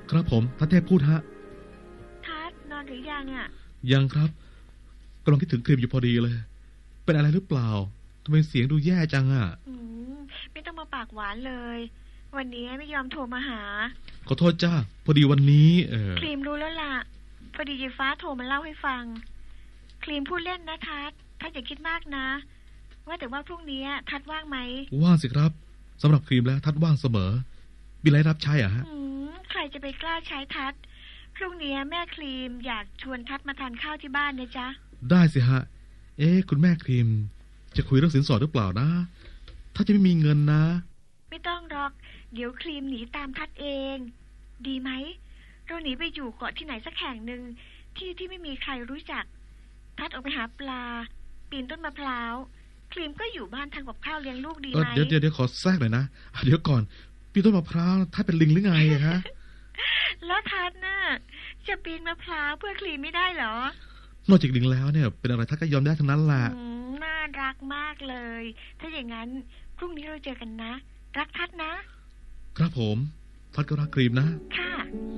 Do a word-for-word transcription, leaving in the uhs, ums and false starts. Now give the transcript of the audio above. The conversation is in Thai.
ครับผมทัดเทพพูดฮะทัดนอนหรือยังอ่ะยังครับกำลังคิดถึงครีมอยู่พอดีเลยเป็นอะไรหรือเปล่าทำไมเสียงดูแย่จังอ่ะอืมไม่ต้องมาปากหวานเลยวันนี้ไม่ยอมโทรมาหาขอโทษจ้าพอดีวันนี้เออครีมรู้แล้วล่ะพอดียายฟ้าโทรมาเล่าให้ฟังครีมพูดเล่นนะทัดทัดอย่าคิดมากนะว่าแต่ว่าพรุ่งนี้ทัดว่างไหมว่างสิครับสำหรับครีมแล้วทัดว่างเสมอมีอะไรรับใช้อ่ะฮะใครจะไปกล้าใช้ทัดพรุ่งนี้แม่ครีมอยากชวนทัดมาทานข้าวที่บ้านนะจ๊ะได้สิฮะเอ๊ะคุณแม่ครีมจะคุยเรื่องสินสอดหรือเปล่านะถ้าจะไม่มีเงินนะไม่ต้องหรอกเดี๋ยวครีมหนีตามทัดเองดีไหมเราหนีไปอยู่เกาะที่ไหนสักแห่งหนึ่งที่ที่ไม่มีใครรู้จักทัดออกไปหาปลาปีนต้นมะพร้าวครีมก็อยู่บ้านทำกับข้าวเลี้ยงลูกดีไหมเดี๋ยวเดี๋ยวเดี๋ยวขอแทรกหน่อยนะเดี๋ยวก่อนปีนต้นมะพร้าวทัดเป็นลิงหรือไงฮะแล้วทัดน่ะจะปีนมะพร้าวเพื่อครีมไม่ได้เหรอนอกจากลิงแล้วเนี่ยเป็นอะไรทัดก็ยอมได้ทั้งนั้นแหละน่ารักมากเลยถ้าอย่างนั้นพรุ่งนี้เราเจอกันนะรักทัดนะครับผมทัดก็รักครีมนะค่ะ